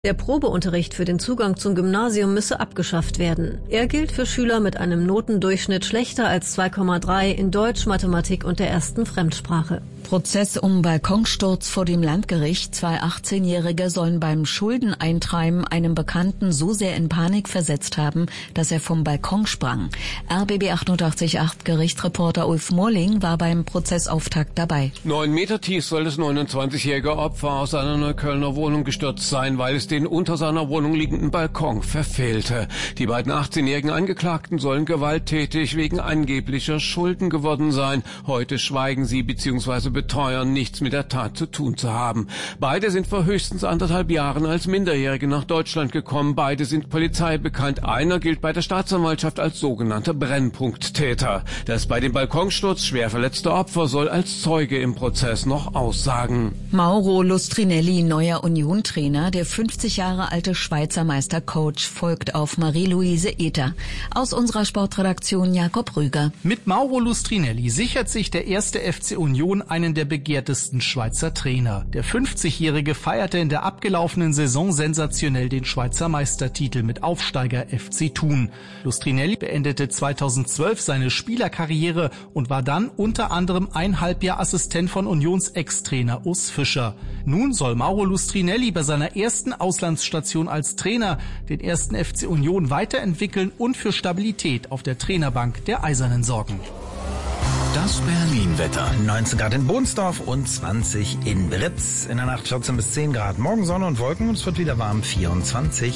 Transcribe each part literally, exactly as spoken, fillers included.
Der Probeunterricht für den Zugang zum Gymnasium müsse abgeschafft werden. Er gilt für Schüler mit einem Notendurchschnitt schlechter als zwei Komma drei in Deutsch, Mathematik und der ersten Fremdsprache. Prozess um Balkonsturz vor dem Landgericht. Zwei achtzehnjährige sollen beim Schuldeneintreiben einem Bekannten so sehr in Panik versetzt haben, dass er vom Balkon sprang. R B B achtundachtzig Komma acht Gerichtsreporter Ulf Morling war beim Prozessauftakt dabei. Neun Meter tief soll das neunundzwanzigjährige Opfer aus einer Neuköllner Wohnung gestürzt sein, weil es den unter seiner Wohnung liegenden Balkon verfehlte. Die beiden achtzehnjährigen Angeklagten sollen gewalttätig wegen angeblicher Schulden geworden sein. Heute schweigen sie bzw. beteuern, nichts mit der Tat zu tun zu haben. Beide sind vor höchstens anderthalb Jahren als Minderjährige nach Deutschland gekommen. Beide sind Polizei bekannt. Einer gilt bei der Staatsanwaltschaft als sogenannter Brennpunkttäter. Das bei dem Balkonsturz schwer verletzte Opfer soll als Zeuge im Prozess noch aussagen. Mauro Lustrinelli, neuer Union-Trainer. Der fünfzig Jahre alte Schweizer Meistercoach folgt auf Marie-Louise Ether. Aus unserer Sportredaktion Jakob Rüger. Mit Mauro Lustrinelli sichert sich der erste F C Union einen der begehrtesten Schweizer Trainer. Der fünfzigjährige feierte in der abgelaufenen Saison sensationell den Schweizer Meistertitel mit Aufsteiger F C Thun. Lustrinelli beendete zweitausendzwölf seine Spielerkarriere und war dann unter anderem ein Halbjahr Assistent von Unions Ex-Trainer Urs Fischer. Nun soll Mauro Lustrinelli bei seiner ersten Auslandsstation als Trainer den ersten F C Union weiterentwickeln und für Stabilität auf der Trainerbank der Eisernen sorgen. Das Berlin-Wetter. neunzehn Grad in Bohnsdorf und zwanzig in Britz. In der Nacht vierzehn bis zehn Grad. Morgen Sonne und Wolken und es wird wieder warm, vierundzwanzig.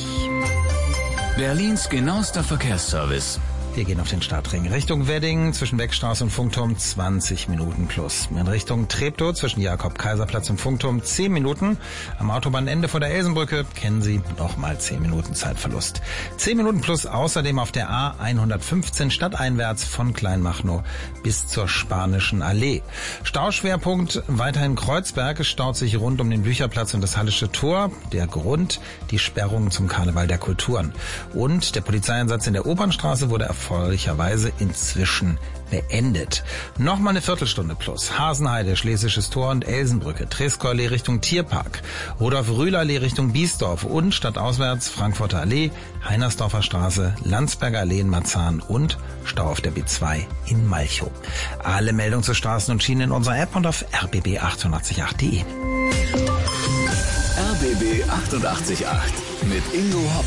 Berlins genauester Verkehrsservice. Wir gehen auf den Stadtring. Richtung Wedding zwischen Beckstraße und Funkturm zwanzig Minuten plus. In Richtung Treptow zwischen Jakob-Kaiser-Platz und Funkturm zehn Minuten. Am Autobahnende vor der Elsenbrücke kennen Sie nochmal zehn Minuten Zeitverlust. zehn Minuten plus außerdem auf der A hundertfünfzehn stadteinwärts von Kleinmachnow bis zur Spanischen Allee. Stauschwerpunkt weiterhin Kreuzberg. Es staut sich rund um den Bücherplatz und das Hallische Tor. Der Grund, die Sperrungen zum Karneval der Kulturen. Und der Polizeieinsatz in der Opernstraße wurde erfolgreich erfreulicherweise inzwischen beendet. Nochmal eine Viertelstunde plus. Hasenheide, Schlesisches Tor und Elsenbrücke, Treskorallee Richtung Tierpark, Rudolf-Rühler-Allee Richtung Biesdorf und stadtauswärts Frankfurter Allee, Heinersdorfer Straße, Landsberger Allee in Marzahn und Stau auf der B zwei in Malchow. Alle Meldungen zu Straßen und Schienen in unserer App und auf r b b achtundachtzig Komma acht punkt de. R B B achtundachtzig Komma acht mit Ingo Hopp.